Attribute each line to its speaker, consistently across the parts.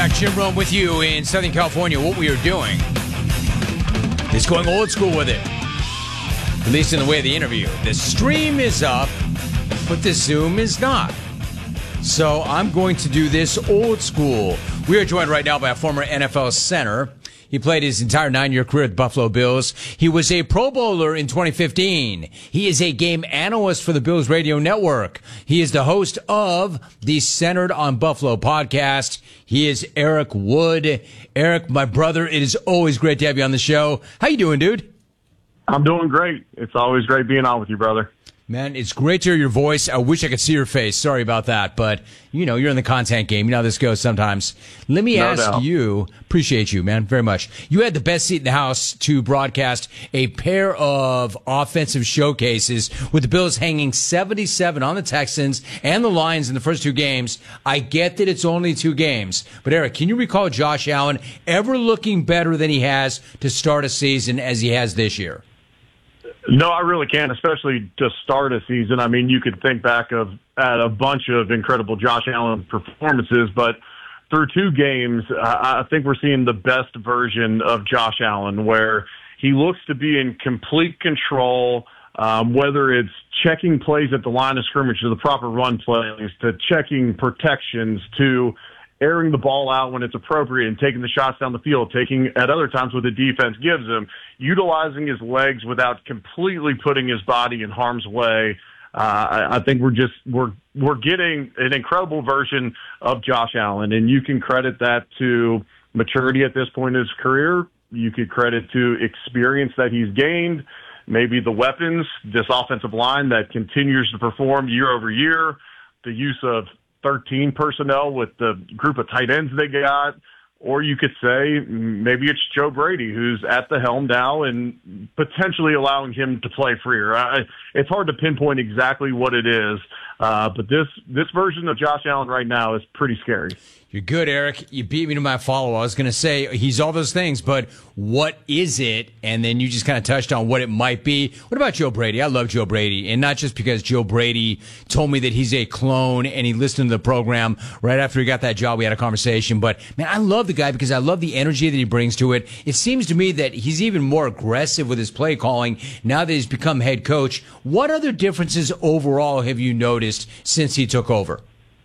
Speaker 1: back. Jim Rome with you in Southern California. What we are doing is going old school with it, at least in the way of the interview. The stream is up, but the Zoom is not. So I'm going to do this old school. We are joined right now by a former NFL center. He played his entire 9-year career at the Buffalo Bills. He was a Pro Bowler in 2015. He is a game analyst for the Bills Radio Network. He is the host of the Centered on Buffalo podcast. He is Eric Wood. Eric, my brother, it is always great to have you on the show. How you doing, dude?
Speaker 2: I'm doing great. It's always great being on with you, brother.
Speaker 1: Man, it's great to hear your voice. I wish I could see your face. Sorry about that. But, you know, you're in the content game. You know how this goes sometimes. Let me ask you, appreciate you, man, very much. You had the best seat in the house to broadcast a pair of offensive showcases with the Bills hanging 77 on the Texans and the Lions in the first two games. I get that it's only 2 games. But, Eric, can you recall Josh Allen ever looking better than he has to start a season as he has this year?
Speaker 2: No, I really can't, especially to start a season. I mean, you could think back at a bunch of incredible Josh Allen performances, but through 2 games, I think we're seeing the best version of Josh Allen, where he looks to be in complete control, whether it's checking plays at the line of scrimmage to the proper run plays, to checking protections, to airing the ball out when it's appropriate and taking the shots down the field, taking at other times what the defense gives him, utilizing his legs without completely putting his body in harm's way. I think we're getting an incredible version of Josh Allen, and you can credit that to maturity at this point in his career. You could credit to experience that he's gained, maybe the weapons, this offensive line that continues to perform year over year, the use of 13 personnel with the group of tight ends they got, or you could say maybe it's Joe Brady who's at the helm now and potentially allowing him to play freer. It's hard to pinpoint exactly what it is, but this version of Josh Allen right now is pretty scary.
Speaker 1: You're good, Eric. You beat me to my follow. I was going to say he's all those things, but what is it? And then you just kind of touched on what it might be. What about Joe Brady? I love Joe Brady, and not just because Joe Brady told me that he's a clone and he listened to the program right after he got that job. We had a conversation, but man, I love the guy because I love the energy that he brings to it. It seems to me that he's even more aggressive with his play calling now that he's become head coach. What other differences overall have you noticed since he took over?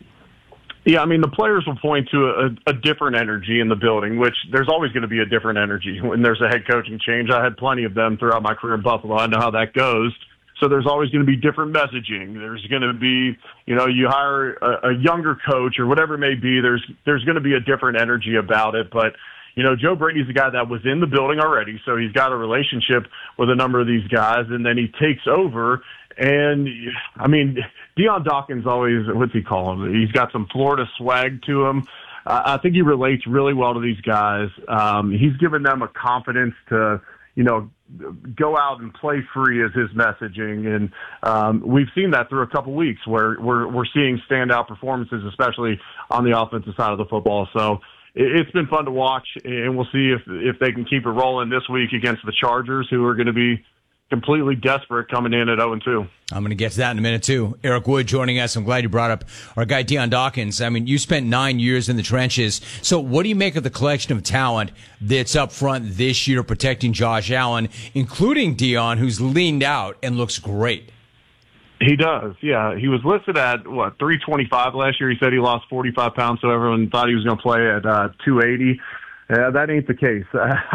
Speaker 2: Yeah, I mean, the players will point to a different energy in the building, which there's always going to be a different energy when there's a head coaching change. I had plenty of them throughout my career in Buffalo. I know how that goes. So there's always going to be different messaging. There's going to be, you know, you hire a younger coach or whatever it may be. There's going to be a different energy about it. But, you know, Joe Brady's a guy that was in the building already, so he's got a relationship with a number of these guys, and then he takes over. And, I mean, Deion Dawkins always, what's he call him? He's got some Florida swag to him. I think he relates really well to these guys. He's given them a confidence to, you know, go out and play free is his messaging. And we've seen that through a couple weeks where we're seeing standout performances, especially on the offensive side of the football. So it's been fun to watch, and we'll see if they can keep it rolling this week against the Chargers, who are going to be completely desperate coming in at 0-2.
Speaker 1: I'm going to get to that in a minute, too. Eric Wood joining us. I'm glad you brought up our guy, Deion Dawkins. I mean, you spent 9 years in the trenches. So what do you make of the collection of talent that's up front this year protecting Josh Allen, including Deion, who's leaned out and looks great?
Speaker 2: He does, yeah. He was listed at, 325 last year. He said he lost 45 pounds, so everyone thought he was going to play at 280. That ain't the case.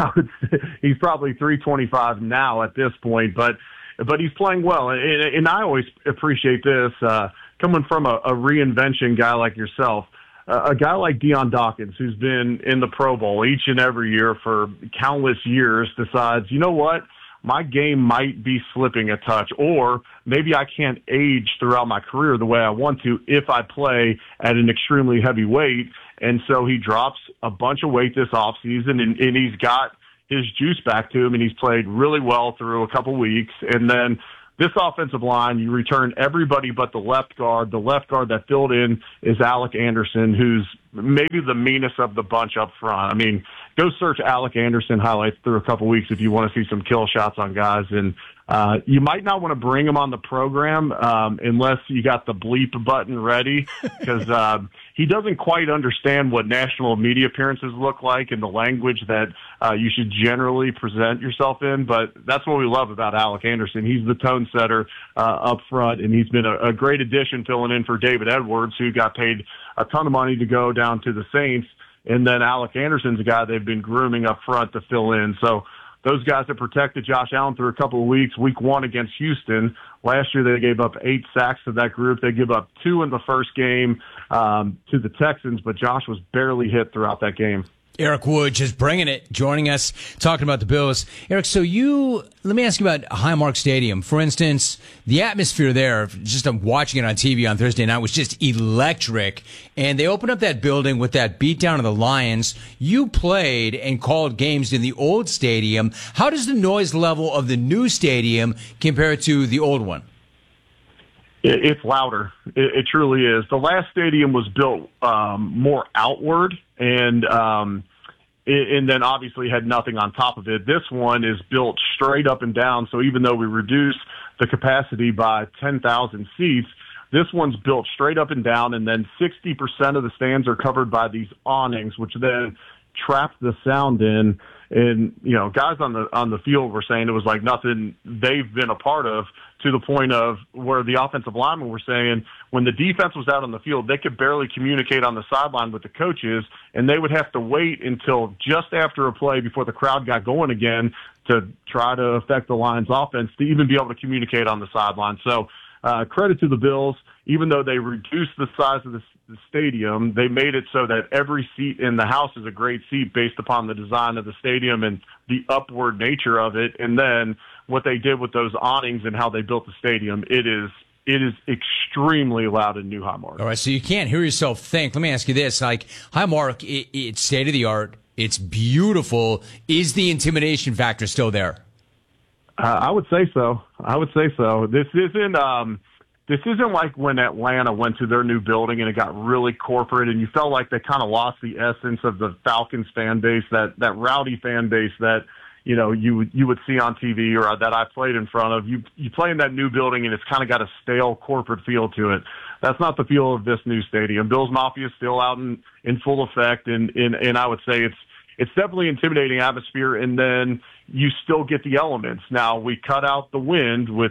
Speaker 2: He's probably 325 now at this point, but he's playing well. And I always appreciate this, coming from a reinvention guy like yourself, a guy like Deion Dawkins, who's been in the Pro Bowl each and every year for countless years, decides, you know what? My game might be slipping a touch, or maybe I can't age throughout my career the way I want to if I play at an extremely heavy weight. And so he drops a bunch of weight this offseason, and he's got his juice back to him, and he's played really well through a couple weeks. And then this offensive line, you return everybody but the left guard. The left guard that filled in is Alec Anderson, who's maybe the meanest of the bunch up front. I mean, go search Alec Anderson highlights through a couple weeks if you want to see some kill shots on guys. And you might not want to bring him on the program unless you got the bleep button ready, because he doesn't quite understand what national media appearances look like and the language that you should generally present yourself in. But that's what we love about Alec Anderson. He's the tone setter up front, and he's been a great addition filling in for David Edwards, who got paid a ton of money to go down to the Saints. And then Alec Anderson's a guy they've been grooming up front to fill in. So those guys have protected Josh Allen through a couple of weeks. Week 1 against Houston. Last year they gave up 8 sacks to that group. They give up 2 in the first game to the Texans, but Josh was barely hit throughout that game.
Speaker 1: Eric Wood just bringing it, joining us, talking about the Bills. Eric, so let me ask you about Highmark Stadium. For instance, the atmosphere there, just watching it on TV on Thursday night, was just electric. And they opened up that building with that beatdown of the Lions. You played and called games in the old stadium. How does the noise level of the new stadium compare to the old one?
Speaker 2: It's louder. It truly is. The last stadium was built more outward, and then obviously had nothing on top of it. This one is built straight up and down, so even though we reduced the capacity by 10,000 seats, this one's built straight up and down, and then 60% of the stands are covered by these awnings, which then trap the sound in. And, guys on the field were saying it was like nothing they've been a part of, to the point of where the offensive linemen were saying when the defense was out on the field, they could barely communicate on the sideline with the coaches, and they would have to wait until just after a play before the crowd got going again to try to affect the Lions offense to even be able to communicate on the sideline. So credit to the Bills. Even though they reduced the size of the stadium, they made it so that every seat in the house is a great seat based upon the design of the stadium and the upward nature of it. And then what they did with those awnings and how they built the stadium, it is extremely loud in New Highmark.
Speaker 1: All right, so you can't hear yourself think. Let me ask you this. Like, Highmark, it's state-of-the-art. It's beautiful. Is the intimidation factor still there?
Speaker 2: I would say so. This isn't like when Atlanta went to their new building and it got really corporate and you felt like they kind of lost the essence of the Falcons fan base, that rowdy fan base that, you would see on TV or that I played in front of. You play in that new building and it's kind of got a stale corporate feel to it. That's not the feel of this new stadium. Bills Mafia is still out in full effect, and I would say it's definitely intimidating atmosphere, and then you still get the elements. Now, we cut out the wind with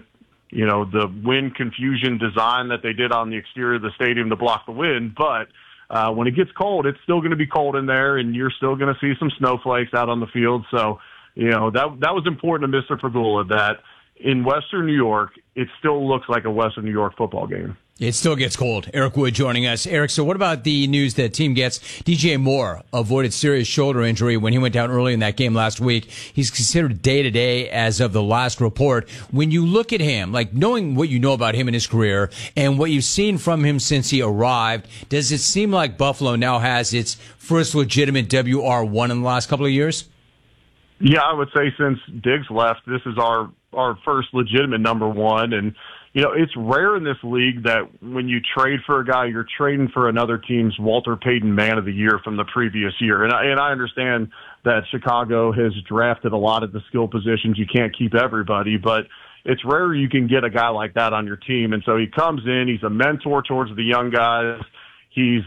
Speaker 2: the wind confusion design that they did on the exterior of the stadium to block the wind. But when it gets cold, it's still going to be cold in there, and you're still going to see some snowflakes out on the field. So, that was important to Mr. Pegula, that in Western New York, it still looks like a Western New York football game.
Speaker 1: It still gets cold. Eric Wood joining us. Eric, so what about the news that team gets? DJ Moore avoided serious shoulder injury when he went down early in that game last week. He's considered day-to-day as of the last report. When you look at him, like knowing what you know about him in his career and what you've seen from him since he arrived, does it seem like Buffalo now has its first legitimate WR1 in the last couple of years?
Speaker 2: Yeah, I would say since Diggs left, this is our first legitimate number one. And, it's rare in this league that when you trade for a guy, you're trading for another team's Walter Payton Man of the Year from the previous year. And I understand that Chicago has drafted a lot of the skill positions. You can't keep everybody, but it's rare you can get a guy like that on your team. And so he comes in, he's a mentor towards the young guys. He's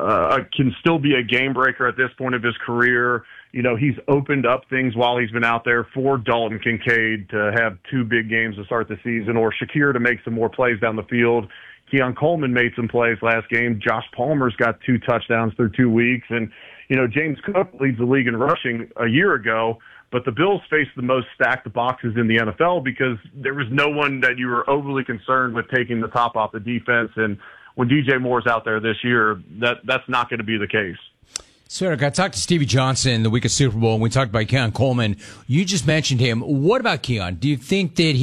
Speaker 2: can still be a game breaker at this point of his career. He's opened up things while he's been out there for Dalton Kincaid to have 2 big games to start the season, or Shakir to make some more plays down the field. Keon Coleman made some plays last game. Josh Palmer's got 2 touchdowns through 2 weeks. And, James Cook leads the league in rushing a year ago, but the Bills faced the most stacked boxes in the NFL because there was no one that you were overly concerned with taking the top off the defense. And when DJ Moore's out there this year, that's not going to be the case.
Speaker 1: So, Eric, I talked to Stevie Johnson the week of Super Bowl, and we talked about Keon Coleman. You just mentioned him. What about Keon? Do you think that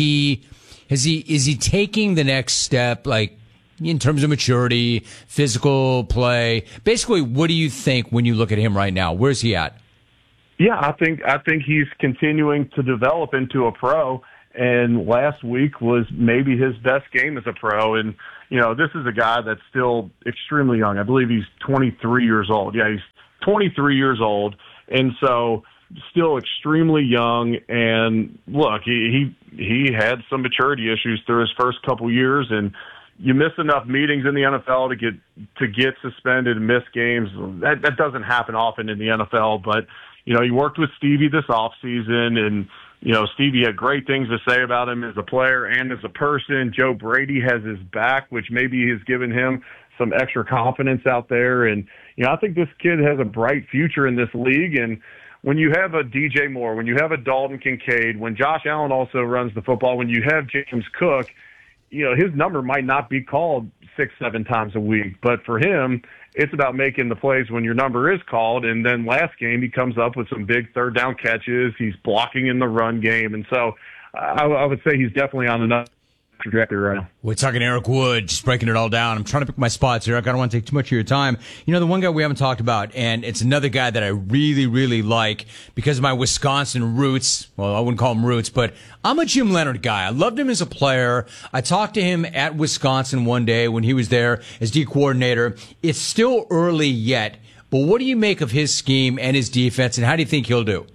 Speaker 1: is he taking the next step, like in terms of maturity, physical play? Basically, what do you think when you look at him right now? Where's he at?
Speaker 2: Yeah, I think he's continuing to develop into a pro, and last week was maybe his best game as a pro. And this is a guy that's still extremely young. I believe he's 23 years old. Yeah, he's 23 years old. And so still extremely young. And look, he had some maturity issues through his first couple years, and you miss enough meetings in the NFL to get suspended and miss games. That doesn't happen often in the NFL, but he worked with Stevie this offseason, and Stevie had great things to say about him as a player and as a person. Joe Brady has his back, which maybe has given him some extra confidence out there. And I think this kid has a bright future in this league. And when you have a DJ Moore, when you have a Dalton Kincaid, when Josh Allen also runs the football, when you have James Cook, his number might not be called 6-7 times a week, but for him, it's about making the plays when your number is called. And then last game, he comes up with some big third down catches. He's blocking in the run game. And so I would say he's definitely on another trajectory right now.
Speaker 1: We're talking Eric Wood, just breaking it all down. I'm trying to pick my spots, Eric. I don't want to take too much of your time. The one guy we haven't talked about, and it's another guy that I really, really like because of my Wisconsin roots. Well, I wouldn't call him roots, but I'm a Jim Leonhard guy. I loved him as a player. I talked to him at Wisconsin one day when he was there as D coordinator. It's still early yet, but what do you make of his scheme and his defense, and how do you think he'll do?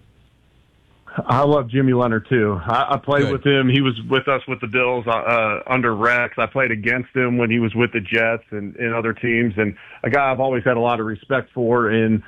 Speaker 2: I love Jimmy Leonhard, too. I played with him. He was with us with the Bills under Rex. I played against him when he was with the Jets and other teams, and a guy I've always had a lot of respect for. And,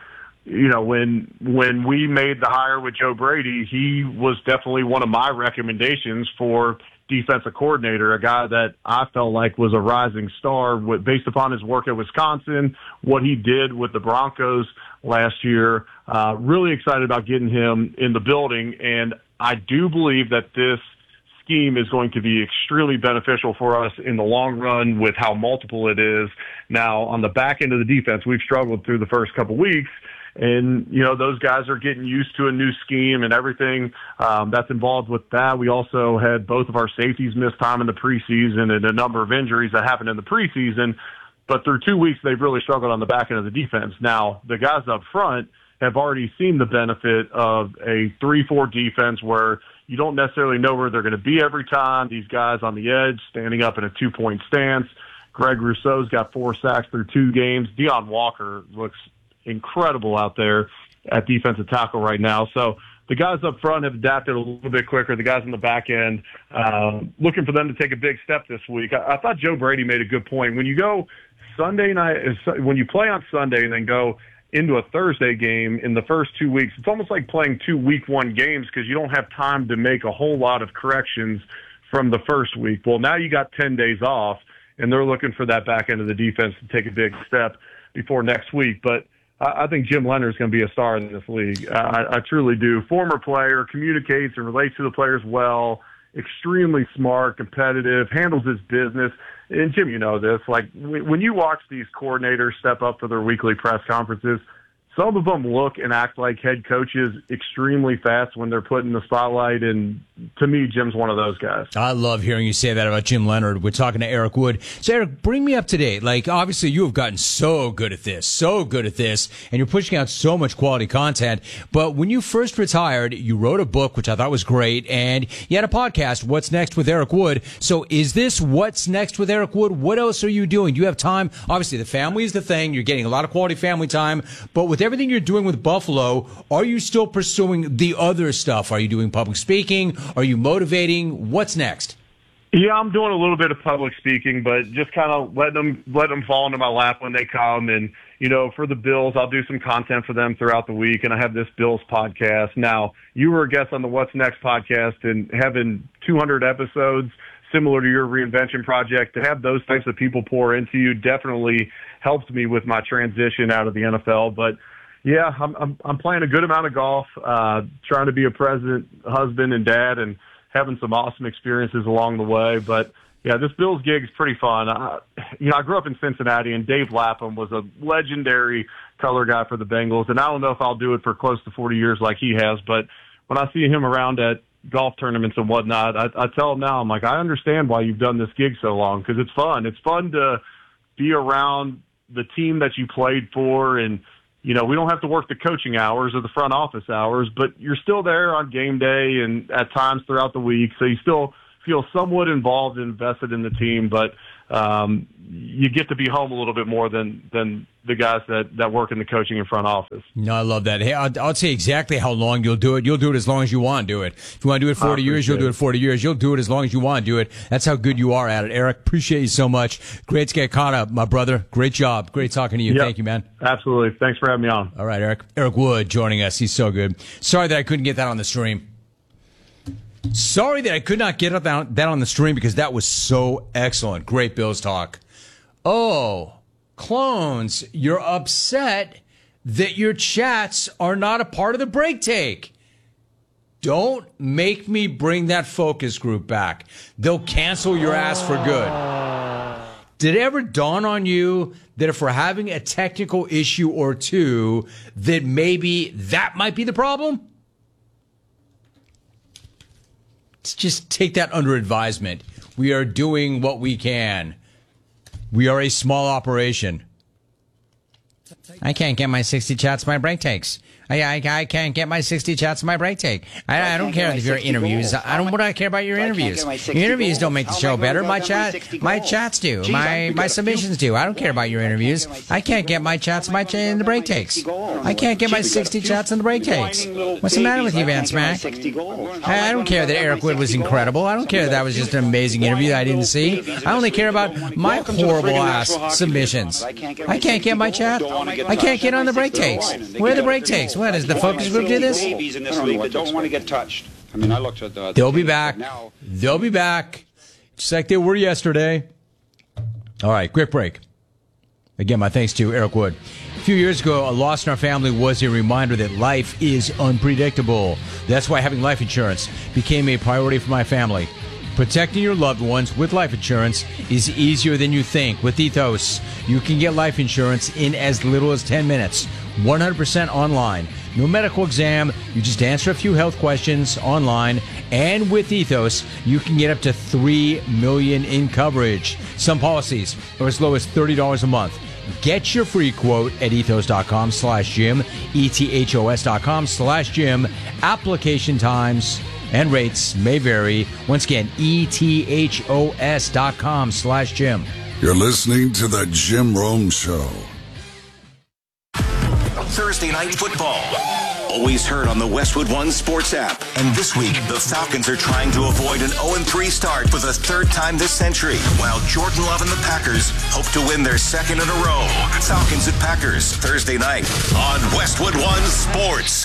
Speaker 2: when we made the hire with Joe Brady, he was definitely one of my recommendations for defensive coordinator, a guy that I felt like was a rising star based upon his work at Wisconsin, what he did with the Broncos last year. Really excited about getting him in the building, and I do believe that this scheme is going to be extremely beneficial for us in the long run with how multiple it is. Now, on the back end of the defense, we've struggled through the first couple weeks, and, those guys are getting used to a new scheme and everything that's involved with that. We also had both of our safeties miss time in the preseason and a number of injuries that happened in the preseason. But through 2 weeks, they've really struggled on the back end of the defense. Now, the guys up front have already seen the benefit of a 3-4 defense where you don't necessarily know where they're going to be every time. These guys on the edge standing up in a 2-point stance. Greg Rousseau's got 4 sacks through 2 games. Deion Walker looks incredible out there at defensive tackle right now. So the guys up front have adapted a little bit quicker. The guys on the back end, looking for them to take a big step this week. I thought Joe Brady made a good point. When you go Sunday night, when you play on Sunday and then go into a Thursday game in the first 2 weeks, it's almost like playing 2 week 1 games because you don't have time to make a whole lot of corrections from the first week. Well, now you got 10 days off, and they're looking for that back end of the defense to take a big step before next week. But I think Jim Leonhard is going to be a star in this league. I truly do. Former player, communicates and relates to the players well, extremely smart, competitive, handles his business. And Jim, you know this, like when you watch these coordinators step up for their weekly press conferences, some of them look and act like head coaches extremely fast when they're put in the spotlight, and to me, Jim's one of those guys.
Speaker 1: I love hearing you say that about Jim Leonhard. We're talking to Eric Wood. So, Eric, bring me up to date. Like, obviously, you have gotten so good at this, and you're pushing out so much quality content. But when you first retired, you wrote a book, which I thought was great, and you had a podcast, What's Next with Eric Wood. So is this What's Next with Eric Wood? What else are you doing? Do you have time? Obviously, the family is the thing. You're getting a lot of quality family time. But with everything you're doing with Buffalo, are you still pursuing the other stuff? Are you doing public speaking? Are you motivating? What's next?
Speaker 2: Yeah, I'm doing a little bit of public speaking, but just kind of let them fall into my lap when they come. And, you know, for the Bills, I'll do some content for them throughout the week, and I have this Bills podcast. Now, you were a guest on the What's Next podcast, and having 200 episodes similar to your reinvention project, to have those types of people pour into you definitely helped me with my transition out of the NFL. But yeah, I'm playing a good amount of golf, trying to be a present husband and dad, and having some awesome experiences along the way. But yeah, this Bills gig is pretty fun. I grew up in Cincinnati, and Dave Lapham was a legendary color guy for the Bengals. And I don't know if I'll do it for close to 40 years like he has, but when I see him around at golf tournaments and whatnot, I tell him now, I'm like, I understand why you've done this gig so long, because it's fun. It's fun to be around the team that you played for, and you know, we don't have to work the coaching hours or the front office hours, but you're still there on game day and at times throughout the week. So you still feel somewhat involved and invested in the team. But you get to be home a little bit more than the guys that work in the coaching and front office.
Speaker 1: No, I love that. Hey, I'll tell you exactly how long you'll do it. You'll do it as long as you want to do it. If you want to do it 40 years, you'll do it 40 years. You'll do it as long as you want to do it. That's how good you are at it. Eric, appreciate you so much. Great to get caught up, my brother. Great job. Great talking to you.
Speaker 2: Yep.
Speaker 1: Thank you, man.
Speaker 2: Absolutely. Thanks for having me on.
Speaker 1: All right, Eric. Eric Wood joining us. He's so good. Sorry that I couldn't get that on the stream. Sorry that I could not get that on the stream because that was so excellent. Great Bills talk. Oh, Clones, you're upset that your chats are not a part of the break take. Don't make me bring that focus group back. They'll cancel your ass for good. Did it ever dawn on you that if we're having a technical issue or two, that maybe that might be the problem? Let's just take that under advisement. We are doing what we can. We are a small operation. I can't get my 60 chats my break takes. I can't get my 60 chats my break take. I don't care if your interviews. What do I care about your interviews? Your interviews don't make the show better. My chats do. My submissions do. I don't care about your interviews. I can't get my chats in the break takes. I can't get my 60 chats in the break takes. What's the matter with you, Van Smack? I don't care that Eric Wood was incredible. I don't care that was just an amazing interview that I didn't see. I only care about my horrible ass submissions. I can't get my chat. I can't get on the break takes. Where are the break takes? What, does the focus group do this?
Speaker 3: Don't want to get touched. I mean, I looked at the...
Speaker 1: They'll be back. They'll be back. Just like they were yesterday. All right, quick break. Again, my thanks to Eric Wood. A few years ago, a loss in our family was a reminder that life is unpredictable. That's why having life insurance became a priority for my family. Protecting your loved ones with life insurance is easier than you think. With Ethos, you can get life insurance in as little as 10 minutes, 100% online. No medical exam, you just answer a few health questions online, and with Ethos, you can get up to $3 million in coverage. Some policies are as low as $30 a month. Get your free quote at ethos.com/Jim, ethos.com/Jim. Application times and rates may vary. Once again, ethos.com/Jim.
Speaker 4: You're listening to The Jim Rome Show.
Speaker 5: Thursday Night Football. Always heard on the Westwood One Sports app. And this week, the Falcons are trying to avoid an 0-3 start for the third time this century, while Jordan Love and the Packers hope to win their second in a row. Falcons at Packers, Thursday night on Westwood One Sports.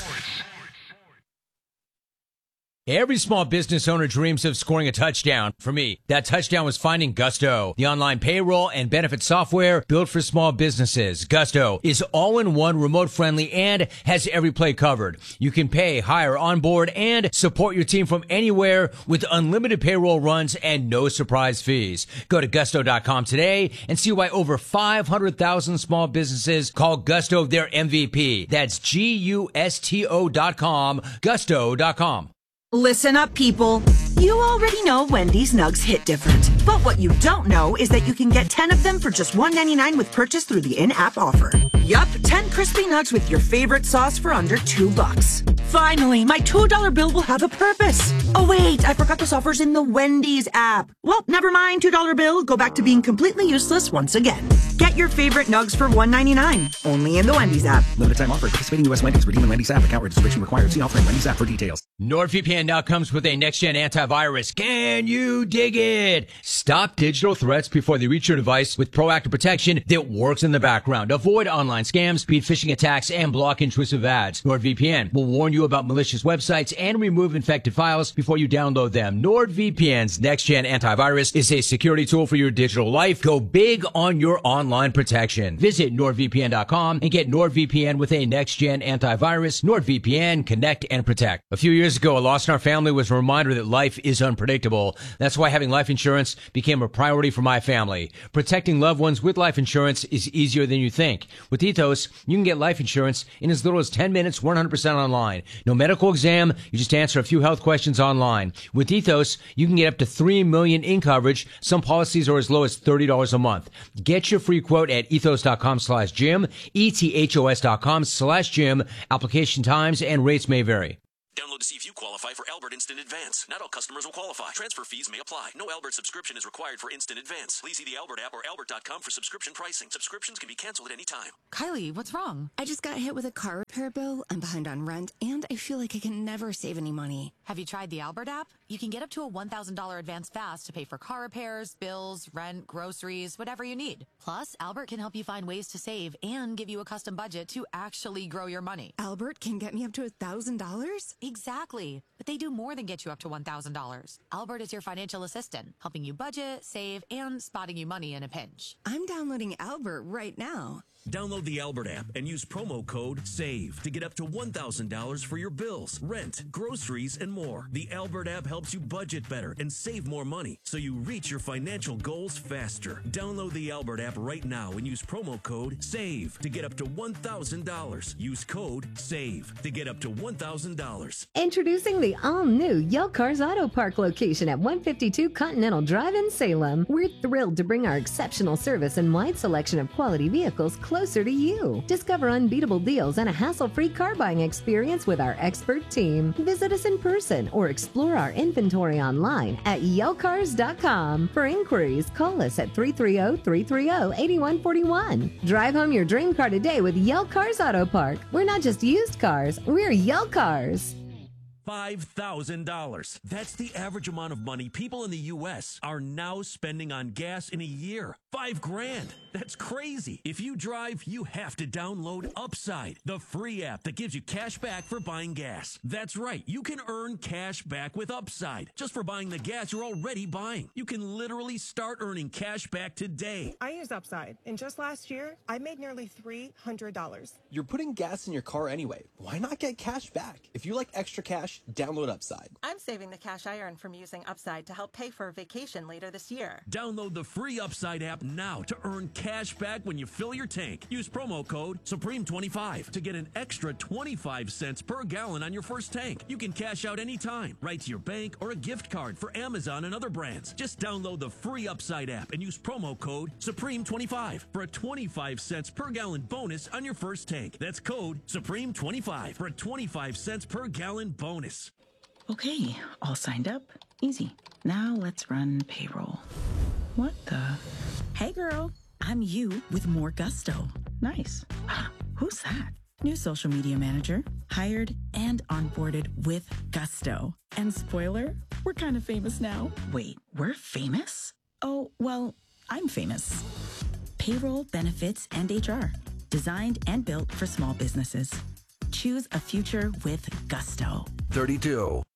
Speaker 1: Every small business owner dreams of scoring a touchdown. For me, that touchdown was finding Gusto, the online payroll and benefit software built for small businesses. Gusto is all-in-one, remote-friendly, and has every play covered. You can pay, hire, onboard, and support your team from anywhere with unlimited payroll runs and no surprise fees. Go to Gusto.com today and see why over 500,000 small businesses call Gusto their MVP. That's Gusto.com, Gusto.com.
Speaker 6: Listen up, people. You already know Wendy's nugs hit different. But what you don't know is that you can get 10 of them for just $1.99 with purchase through the in-app offer. Yup, 10 crispy nugs with your favorite sauce for under $2. Finally, my $2 bill will have a purpose. Oh wait, I forgot this offer's in the Wendy's app. Well, never mind, $2 bill. Go back to being completely useless once again. Get your favorite nugs for $1.99. Only in the Wendy's app.
Speaker 7: Limited time offer. Participating U.S. Wendy's. Redeem in Wendy's app. Account registration required. See offer in Wendy's app for details.
Speaker 1: NordVPN now comes with a next-gen antivirus. Can you dig it? Stop digital threats before they reach your device with proactive protection that works in the background. Avoid online scams, speed phishing attacks, and block intrusive ads. NordVPN will warn you about malicious websites and remove infected files before you download them. NordVPN's next-gen antivirus is a security tool for your digital life. Go big on your online protection. Visit NordVPN.com and get NordVPN with a next-gen antivirus. NordVPN, connect and protect. A few years ago, a loss in our family was a reminder that life is unpredictable. That's why having life insurance became a priority for my family. Protecting loved ones with life insurance is easier than you think. With Ethos, you can get life insurance in as little as 10 minutes, 100% online. No medical exam, you just answer a few health questions online. With Ethos, you can get up to $3 million in coverage. Some policies are as low as $30 a month. Get your free quote at ethos.com/Jim, ethos.com/Jim. Application times and rates may vary.
Speaker 8: Download to see if you qualify for Albert Instant Advance. Not all customers will qualify. Transfer fees may apply. No Albert subscription is required for Instant Advance. Please see the Albert app or albert.com for subscription pricing. Subscriptions can be canceled at any time.
Speaker 9: Kylie, what's wrong?
Speaker 10: I just got hit with a car repair bill. I'm behind on rent, and I feel like I can never save any money.
Speaker 9: Have you tried the Albert app? You can get up to a $1,000 advance fast to pay for car repairs, bills, rent, groceries, whatever you need. Plus, Albert can help you find ways to save and give you a custom budget to actually grow your money.
Speaker 10: Albert can get me up to $1,000?
Speaker 9: Exactly. But they do more than get you up to $1,000. Albert is your financial assistant, helping you budget, save, and spotting you money in a pinch.
Speaker 10: I'm downloading Albert right now.
Speaker 11: Download the Albert app and use promo code SAVE to get up to $1,000 for your bills, rent, groceries, and more. The Albert app helps you budget better and save more money so you reach your financial goals faster. Download the Albert app right now and use promo code SAVE to get up to $1,000. Use code SAVE to get up to $1,000.
Speaker 12: Introducing the all-new Yale Cars Auto Park location at 152 Continental Drive in Salem. We're thrilled to bring our exceptional service and wide selection of quality vehicles closer to you. Discover unbeatable deals and a hassle-free car buying experience with our expert team. Visit us in person or explore our inventory online at yelcars.com. For inquiries, call us at 330-330-8141. Drive home your dream car today with Yale Cars Auto Park. We're not just used cars, we're Yale Cars.
Speaker 11: $5,000. That's the average amount of money people in the U.S. are now spending on gas in a year. $5,000. That's crazy. If you drive, you have to download Upside, the free app that gives you cash back for buying gas. That's right. You can earn cash back with Upside just for buying the gas you're already buying. You can literally start earning cash back today.
Speaker 13: I use Upside, and just last year, I made nearly $300.
Speaker 14: You're putting gas in your car anyway. Why not get cash back? If you like extra cash, download Upside.
Speaker 13: I'm saving the cash I earn from using Upside to help pay for a vacation later this year.
Speaker 11: Download the free Upside app now to earn cash back when you fill your tank. Use promo code SUPREME25 to get an extra 25 cents per gallon on your first tank. You can cash out anytime, right to your bank or a gift card for Amazon and other brands. Just download the free Upside app and use promo code SUPREME25 for a 25 cents per gallon bonus on your first tank. That's code SUPREME25 for a 25 cents per gallon bonus.
Speaker 15: Okay, all signed up. Easy. Now let's run payroll. What the? Hey girl, I'm you with more gusto. Nice. Who's that? New social media manager, hired and onboarded with gusto. And spoiler, we're kind of famous now. Wait, we're famous? Oh, well, I'm famous. Payroll, benefits, and HR. Designed and built for small businesses. Choose a future with gusto.
Speaker 16: 32.